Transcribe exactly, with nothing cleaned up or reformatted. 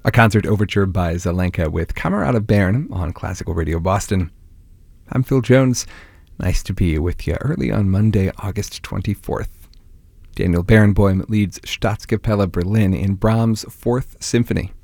A concert overture by Zelenka with Camerata Bern on Classical Radio Boston. I'm Phil Jones. Nice to be with you early on Monday, August twenty-fourth. Daniel Barenboim leads Staatskapelle Berlin in Brahms' Fourth Symphony.